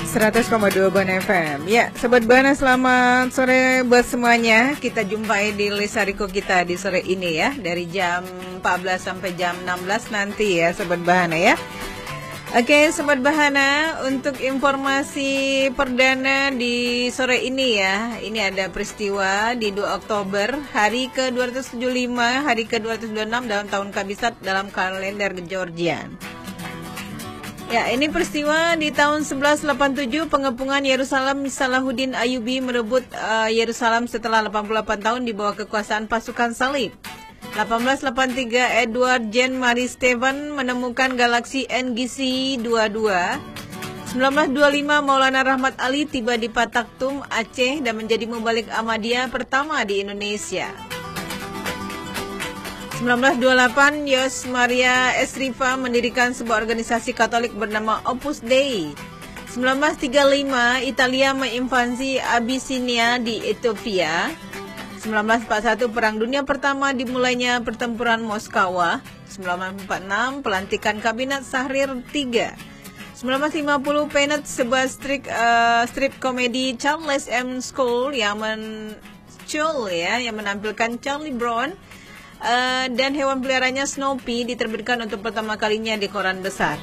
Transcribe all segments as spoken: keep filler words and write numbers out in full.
seratus koma dua Ban F M. Ya, Sobat Bahana, selamat sore buat semuanya. Kita jumpai di Lestariku kita di sore ini ya, dari jam empat belas sampai jam enam belas nanti ya Sobat Bahana ya. Oke Sobat Bahana, untuk informasi perdana di sore ini ya, ini ada peristiwa di dua Oktober, hari ke dua ratus tujuh puluh lima, hari ke dua ratus dua puluh enam dalam tahun Kabisat dalam kalender Georgian. Ya, ini peristiwa di tahun seribu seratus delapan puluh tujuh, pengepungan Yerusalem. Salahuddin Ayyubi merebut uh, Yerusalem setelah delapan puluh delapan tahun di bawah kekuasaan pasukan salib. delapan belas delapan puluh tiga, Edward Jean Marie Stephen menemukan galaksi N G C dua puluh dua. sembilan belas dua puluh lima, Maulana Rahmat Ali tiba di Pataktum, Aceh dan menjadi mubalik Ahmadiyah pertama di Indonesia. sembilan belas dua puluh delapan, Yos Maria Esriva mendirikan sebuah organisasi Katolik bernama Opus Dei. sembilan belas tiga puluh lima, Italia menginvasi Abisinia di Ethiopia. sembilan belas empat puluh satu, Perang Dunia Pertama dimulainya pertempuran Moskawa. sembilan belas empat puluh enam, pelantikan Kabinet Sahrir tiga. sembilan belas lima puluh, Peanut, sebuah strip, uh, strip komedi Charles M. School yang muncul ya, yang menampilkan Charlie Brown Uh, dan hewan peliharanya Snoopy diterbitkan untuk pertama kalinya di koran besar.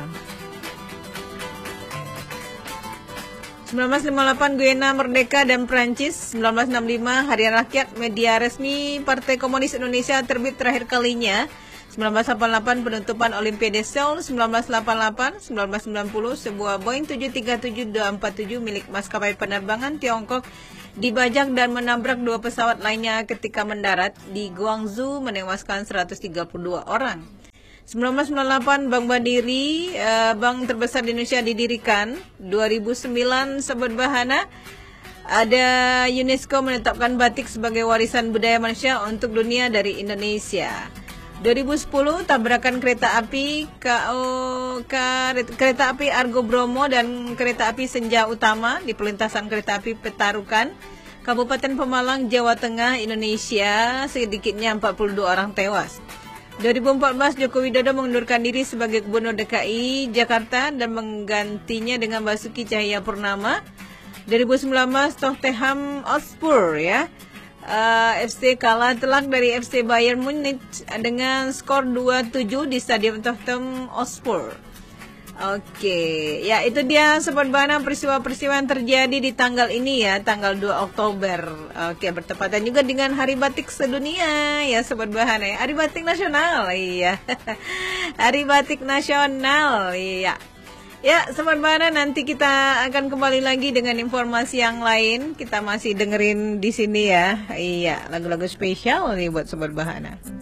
sembilan belas lima puluh delapan, Guyana merdeka dan Prancis. sembilan belas enam puluh lima, Hari Rakyat, media resmi Partai Komunis Indonesia terbit terakhir kalinya. sembilan belas delapan puluh delapan, penutupan Olimpiade Seoul. sembilan belas delapan puluh delapan, sembilan belas sembilan puluh, sebuah Boeing tujuh tiga tujuh dua empat tujuh milik maskapai penerbangan Tiongkok dibajak dan menabrak dua pesawat lainnya ketika mendarat di Guangzhou, menewaskan seratus tiga puluh dua orang. sembilan belas sembilan puluh delapan, Bank Mandiri, eh, bank terbesar di Indonesia didirikan. dua ribu sembilan, Sobat Bahana, ada UNESCO menetapkan batik sebagai warisan budaya manusia untuk dunia dari Indonesia. dua ribu sepuluh, tabrakan kereta api K O, K, kereta api Argo Bromo dan kereta api Senja Utama di perlintasan kereta api Petarukan, Kabupaten Pemalang, Jawa Tengah, Indonesia. Sedikitnya empat puluh dua orang tewas. dua ribu empat belas, Joko Widodo mengundurkan diri sebagai Gubernur D K I Jakarta dan menggantinya dengan Basuki Cahayapurnama. dua ribu sembilan belas, Tottenham Hotspur ya, Uh, F C kalah telak dari F C Bayern Munich dengan skor dua tujuh di Stadion Tottenham Hotspur. Oke, ya itu dia Sobat Bahana, peristiwa-peristiwa yang terjadi di tanggal ini ya, tanggal dua Oktober. Oke, bertepatan juga dengan Hari Batik Sedunia ya Sobat Bahana ya. Hari Batik Nasional, iya. Hari Batik Nasional, iya. Ya, Sobat Bahana, nanti kita akan kembali lagi dengan informasi yang lain. Kita masih dengerin di sini ya. Iya, lagu-lagu spesial nih buat Sobat Bahana.